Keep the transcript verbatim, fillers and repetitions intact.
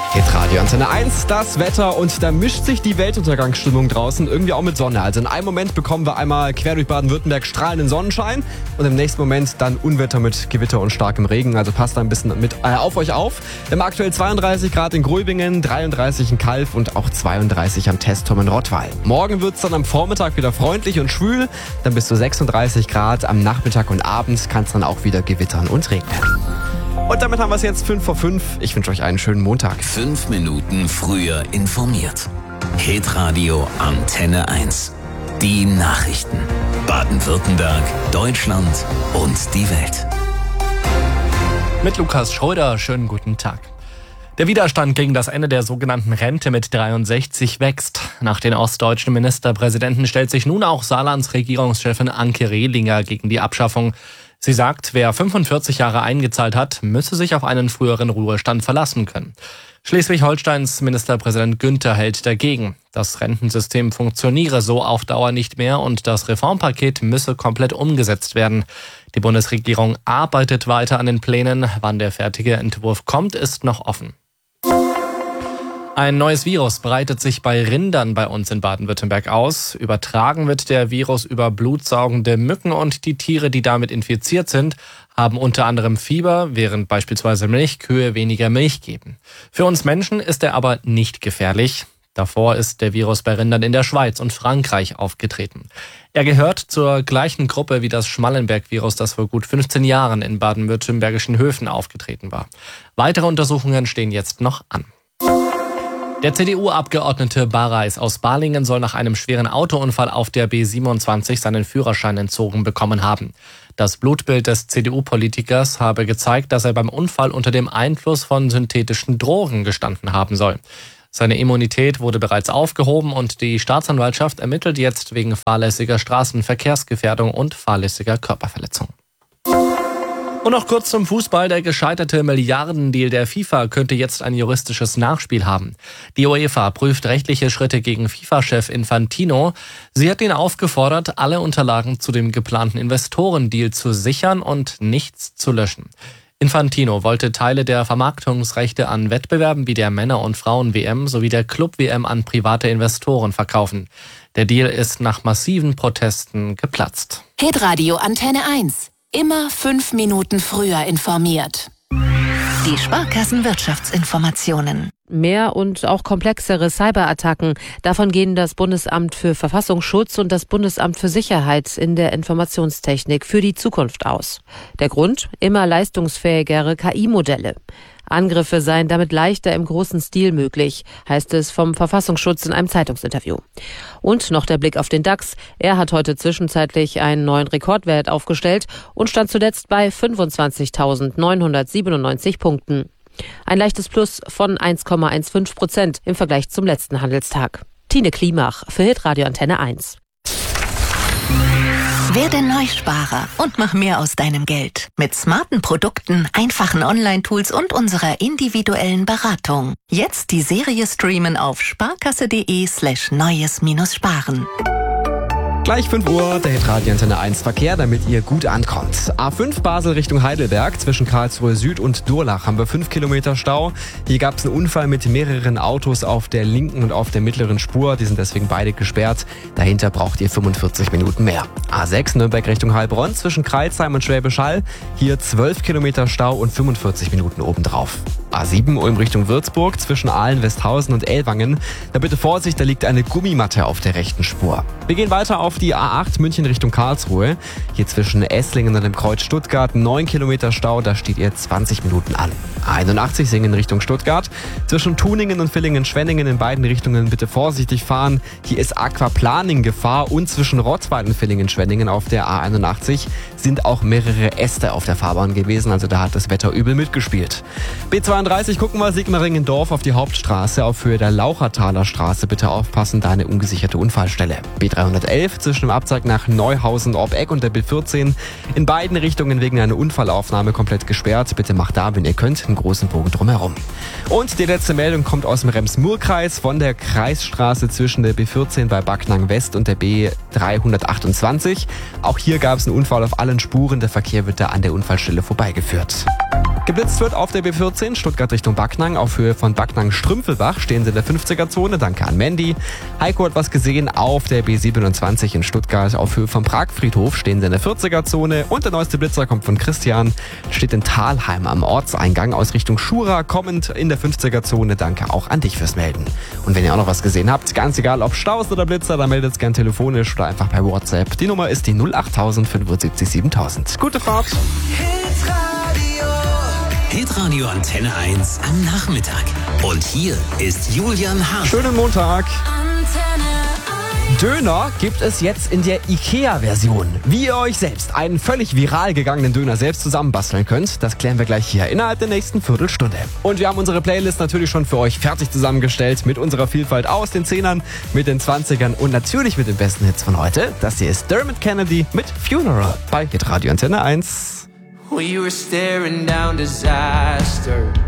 Hitradio Antenne eins, das Wetter, und da mischt sich die Weltuntergangsstimmung draußen irgendwie auch mit Sonne. Also in einem Moment bekommen wir einmal quer durch Baden-Württemberg strahlenden Sonnenschein und im nächsten Moment dann Unwetter mit Gewitter und starkem Regen. Also passt da ein bisschen mit äh, auf euch auf. Wir haben aktuell zweiunddreißig Grad in Gröbingen, dreiunddreißig in Calw und auch zweiunddreißig am Testturm in Rottweil. Morgen wird es dann am Vormittag wieder freundlich und schwül, dann bis zu sechsunddreißig Grad. Am Nachmittag und Abend kann es dann auch wieder gewittern und regnen. Und damit haben wir es jetzt fünf vor fünf. Ich wünsche euch einen schönen Montag. Fünf Minuten früher informiert. Hitradio Antenne eins. Die Nachrichten. Baden-Württemberg, Deutschland und die Welt. Mit Lukas Schröder, schönen guten Tag. Der Widerstand gegen das Ende der sogenannten Rente mit dreiundsechzig wächst. Nach den ostdeutschen Ministerpräsidenten stellt sich nun auch Saarlands Regierungschefin Anke Rehlinger gegen die Abschaffung. Sie sagt, wer fünfundvierzig Jahre eingezahlt hat, müsse sich auf einen früheren Ruhestand verlassen können. Schleswig-Holsteins Ministerpräsident Günther hält dagegen. Das Rentensystem funktioniere so auf Dauer nicht mehr und das Reformpaket müsse komplett umgesetzt werden. Die Bundesregierung arbeitet weiter an den Plänen. Wann der fertige Entwurf kommt, ist noch offen. Ein neues Virus breitet sich bei Rindern bei uns in Baden-Württemberg aus. Übertragen wird der Virus über blutsaugende Mücken und die Tiere, die damit infiziert sind, haben unter anderem Fieber, während beispielsweise Milchkühe weniger Milch geben. Für uns Menschen ist er aber nicht gefährlich. Davor ist der Virus bei Rindern in der Schweiz und Frankreich aufgetreten. Er gehört zur gleichen Gruppe wie das Schmallenberg-Virus, das vor gut fünfzehn Jahren in baden-württembergischen Höfen aufgetreten war. Weitere Untersuchungen stehen jetzt noch an. Der C D U-Abgeordnete Bareis aus Balingen soll nach einem schweren Autounfall auf der B siebenundzwanzig seinen Führerschein entzogen bekommen haben. Das Blutbild des C D U-Politikers habe gezeigt, dass er beim Unfall unter dem Einfluss von synthetischen Drogen gestanden haben soll. Seine Immunität wurde bereits aufgehoben und die Staatsanwaltschaft ermittelt jetzt wegen fahrlässiger Straßenverkehrsgefährdung und fahrlässiger Körperverletzung. Und noch kurz zum Fußball. Der gescheiterte Milliardendeal der FIFA könnte jetzt ein juristisches Nachspiel haben. Die UEFA prüft rechtliche Schritte gegen FIFA-Chef Infantino. Sie hat ihn aufgefordert, alle Unterlagen zu dem geplanten Investorendeal zu sichern und nichts zu löschen. Infantino wollte Teile der Vermarktungsrechte an Wettbewerben wie der Männer- und Frauen-W M sowie der Club-W M an private Investoren verkaufen. Der Deal ist nach massiven Protesten geplatzt. Hitradio Antenne eins. Immer fünf Minuten früher informiert. Die Sparkassen-Wirtschaftsinformationen. Mehr und auch komplexere Cyberattacken. Davon gehen das Bundesamt für Verfassungsschutz und das Bundesamt für Sicherheit in der Informationstechnik für die Zukunft aus. Der Grund? Immer leistungsfähigere K I-Modelle. Angriffe seien damit leichter im großen Stil möglich, heißt es vom Verfassungsschutz in einem Zeitungsinterview. Und noch der Blick auf den DAX. Er hat heute zwischenzeitlich einen neuen Rekordwert aufgestellt und stand zuletzt bei fünfundzwanzigtausendneunhundertsiebenundneunzig Punkten. Ein leichtes Plus von eins Komma fünfzehn Prozent im Vergleich zum letzten Handelstag. Tine Klimach für Hitradio Antenne eins. Werde Neusparer und mach mehr aus deinem Geld. Mit smarten Produkten, einfachen Online-Tools und unserer individuellen Beratung. Jetzt die Serie streamen auf sparkasse.de slash neues minus sparen. Gleich fünf Uhr, der Hitradio Antenne eins Verkehr, damit ihr gut ankommt. A fünf Basel Richtung Heidelberg, zwischen Karlsruhe Süd und Durlach haben wir fünf Kilometer Stau. Hier gab es einen Unfall mit mehreren Autos auf der linken und auf der mittleren Spur. Die sind deswegen beide gesperrt. Dahinter braucht ihr fünfundvierzig Minuten mehr. A sechs Nürnberg Richtung Heilbronn, zwischen Crailsheim und Schwäbisch Hall. Hier zwölf Kilometer Stau und fünfundvierzig Minuten obendrauf. A sieben Ulm Richtung Würzburg, zwischen Aalen, Westhausen und Ellwangen. Da bitte Vorsicht, da liegt eine Gummimatte auf der rechten Spur. Wir gehen weiter auf die A acht München Richtung Karlsruhe. Hier zwischen Esslingen und dem Kreuz Stuttgart neun Kilometer Stau, da steht ihr zwanzig Minuten an. A einundachtzig Singen Richtung Stuttgart. Zwischen Tuningen und Villingen-Schwenningen in beiden Richtungen bitte vorsichtig fahren. Hier ist Aquaplaning Gefahr und zwischen Rottweil und Villingen-Schwenningen auf der A einundachtzig sind auch mehrere Äste auf der Fahrbahn gewesen, also da hat das Wetter übel mitgespielt. B zweiunddreißig gucken wir Sigmaringen-Dorf auf die Hauptstraße auf Höhe der Lauchertaler Straße. Bitte aufpassen, da eine ungesicherte Unfallstelle. B dreihundertelf zwischen dem Abzweig nach Neuhausen-Obbeck und der B vierzehn in beiden Richtungen wegen einer Unfallaufnahme komplett gesperrt. Bitte macht da, wenn ihr könnt, einen großen Bogen drumherum. Und die letzte Meldung kommt aus dem Rems-Murr-Kreis von der Kreisstraße zwischen der B vierzehn bei Backnang West und der B dreihundertachtundzwanzig. Auch hier gab es einen Unfall auf allen Spuren. Der Verkehr wird da an der Unfallstelle vorbeigeführt. Geblitzt wird auf der B vierzehn, Stuttgart Richtung Backnang. Auf Höhe von Backnang-Strümpfelbach stehen sie in der fünfziger-Zone. Danke an Mandy. Heiko hat was gesehen auf der B siebenundzwanzig in Stuttgart. Auf Höhe vom Pragfriedhof stehen sie in der vierziger-Zone. Und der neueste Blitzer kommt von Christian. Steht in Thalheim am Ortseingang aus Richtung Schura, kommend in der fünfziger-Zone. Danke auch an dich fürs Melden. Und wenn ihr auch noch was gesehen habt, ganz egal ob Staus oder Blitzer, dann meldet es gern telefonisch oder einfach per WhatsApp. Die Nummer ist die null acht null null sieben fünf siebentausend. Gute Fahrt! Hitradio Antenne eins am Nachmittag. Und hier ist Julian Hart. Schönen Montag! Döner gibt es jetzt in der IKEA-Version. Wie ihr euch selbst einen völlig viral gegangenen Döner selbst zusammenbasteln könnt, das klären wir gleich hier innerhalb der nächsten Viertelstunde. Und wir haben unsere Playlist natürlich schon für euch fertig zusammengestellt mit unserer Vielfalt aus den Zehnern, mit den Zwanzigern und natürlich mit den besten Hits von heute. Das hier ist Dermot Kennedy mit Funeral bei Hitradio Antenne eins. We were staring down disaster.